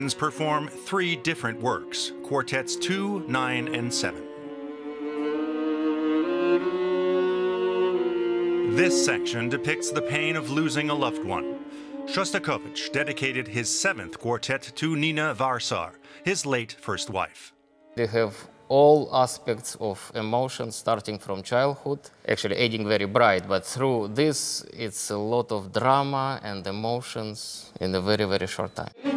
perform three different works, Quartets 2, 9, and 7. This section depicts the pain of losing a loved one. Shostakovich dedicated his 7th quartet to Nina Varsar, his late first wife. They have all aspects of emotion starting from childhood, actually aging very bright, but through this it's a lot of drama and emotions in a very, very short time.